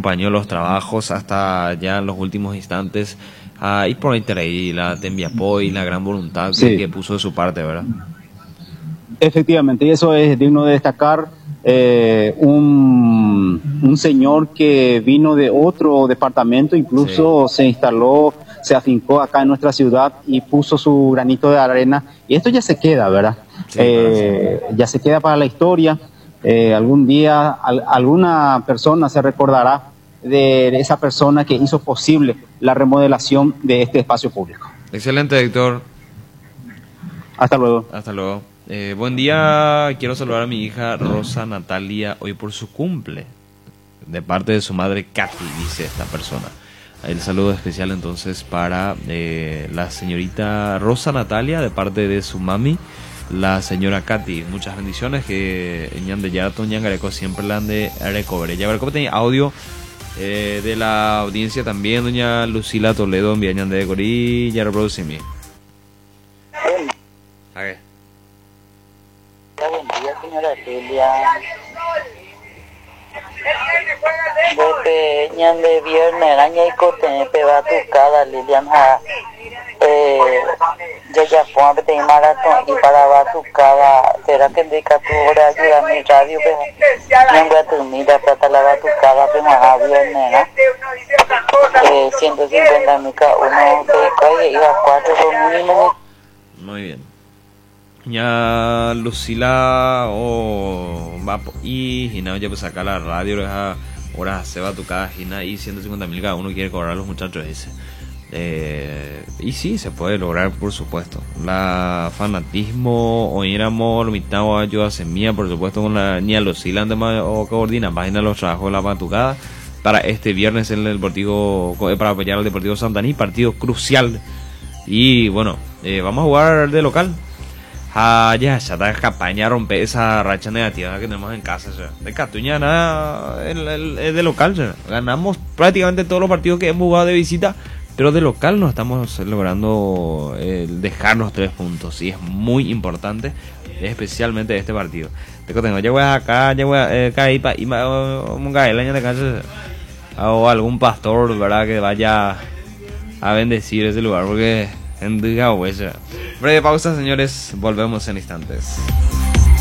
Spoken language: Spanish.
acompañó los trabajos hasta ya en los últimos instantes. Y por ahí la Tembiapó y la gran voluntad Sí. que puso de su parte, ¿verdad? Efectivamente, y eso es digno de destacar. Un señor que vino de otro departamento, incluso se instaló, se afincó acá en nuestra ciudad y puso su granito de arena, y esto ya se queda, ¿verdad? Sí, claro. Ya se queda para la historia. Algún día alguna persona se recordará de esa persona que hizo posible la remodelación de este espacio público. Excelente, Héctor. Hasta luego. Hasta luego. Buen día, quiero saludar a mi hija Rosa Natalia hoy por su cumple, de parte de su madre Katy, dice esta persona. El saludo especial entonces para la señorita Rosa Natalia, de parte de su mami, la señora Katy. Muchas bendiciones, que ñande ya Toñangareco siempre la han de recobre. Ya ver cómo tenía audio de la audiencia también, doña Lucila Toledo, envía ñande de Corí, ya reproduce mi. Okay. Buen día, señora Celia. De peña de viernes, año y cote, peba tu cada Lilian ha. Ya pongo a pedir maratón y para va tu cada. ¿Será que indica tu hora ayuda mi radio? No voy a tu mira, plata la va tu cada, pero a viernes, ¿no? 150 mil cada uno de calle, iba 4 por mínimo. Muy bien. Ya Lucila y no, ya pues sacar la radio, ahora se va a tu cada Gina y 150.000 cada uno quiere cobrar a los muchachos ese. Y sí, se puede lograr, por supuesto. La fanatismo, o éramos lo mitad yo a semilla, por supuesto, con la ni a Lucila o coordina página los trabajos de la patucada para este viernes en el Deportivo, para apoyar al Deportivo Santaní, partido crucial. Y bueno, vamos a jugar de local. Ya está campaña, rompe esa racha negativa que tenemos en casa. De Catuña nada, es de local. Ganamos prácticamente todos los partidos que hemos jugado de visita, pero de local no estamos logrando dejarnos 3 puntos. Y es muy importante, especialmente este partido. Tengo, ya voy acá, ya voy a caer y el año de casa o algún pastor, ¿verdad?, que vaya a bendecir ese lugar, porque en breve pausa, señores, volvemos en instantes.